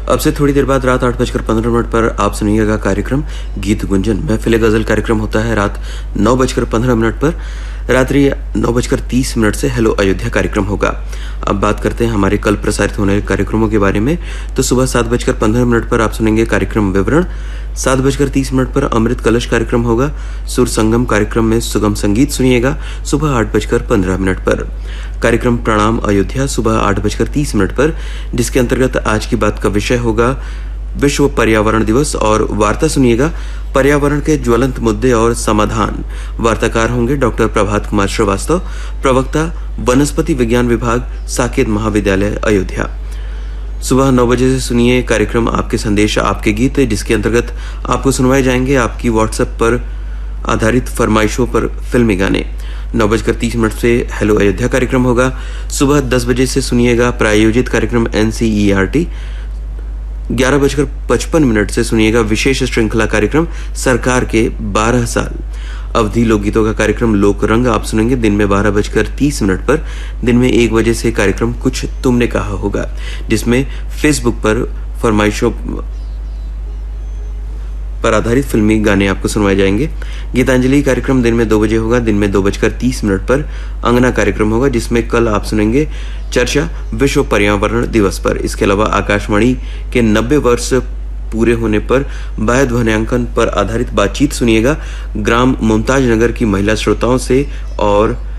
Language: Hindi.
अब से थोड़ी देर बाद रात 8:15 पर आप सुनिएगा कार्यक्रम गीत गुंजन। महफिल गजल कार्यक्रम होता है रात 9:15 पर। रात्रि 9:30 से हेलो अयोध्या कार्यक्रम होगा। अब बात करते हैं हमारे कल प्रसारित होने वाले कार्यक्रमों के बारे में। तो सुबह 7:15 पर आप सुनेंगे कार्यक्रम विवरण। 7:30 पर अमृत कलश कार्यक्रम होगा। सुर संगम कार्यक्रम में सुगम संगीत सुनिएगा सुबह 8:15 पर। कार्यक्रम प्रणाम अयोध्या सुबह 8:30 पर, जिसके अंतर्गत आज की बात का विषय होगा विश्व पर्यावरण दिवस और वार्ता सुनिएगा पर्यावरण के ज्वलंत मुद्दे और समाधान। वार्ताकार होंगे डॉक्टर प्रभात कुमार श्रीवास्तव, प्रवक्ता वनस्पति विज्ञान विभाग, साकेत महाविद्यालय अयोध्या। सुबह 9 बजे से सुनिए कार्यक्रम आपके संदेश आपके गीत, जिसके अंतर्गत आपको सुनवाए जाएंगे आपकी व्हाट्सएप पर आधारित फरमाइशों पर फिल्मी गाने। 9:30 से हेलो अयोध्या कार्यक्रम होगा। सुबह 10 बजे से सुनिएगा प्रायोजित कार्यक्रम NCERT। 11:55 से सुनिएगा विशेष श्रृंखला कार्यक्रम सरकार के 12 साल। अवधि लोकगीतों का कार्यक्रम लोक रंग आप सुनेंगे दिन में 12:30 पर। दिन में 1 बजे से कार्यक्रम कुछ तुमने कहा होगा, जिसमें फेसबुक पर फरमाइशों पर आधारित फिल्मी गाने आपको सुनवाए जाएंगे। गीतांजलि कार्यक्रम दिन में 2 बजे होगा। दिन में 2:30 पर अंगना कार्यक्रम होगा, जिसमें कल आप सुनेंगे चर्चा विश्व पर्यावरण दिवस पर। इसके अलावा आकाशवाणी के 90 वर्ष पूरे होने पर वायु ध्वन्यांकन पर आधारित बातचीत सुनिएगा ग्राम मुमताज नगर की महिला श्रोताओं से और